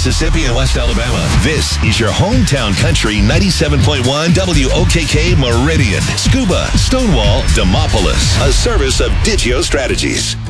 Mississippi, and West Alabama. This is your hometown country 97.1 WOKK Meridian. Scuba, Stonewall, Demopolis. A service of Digio Strategies.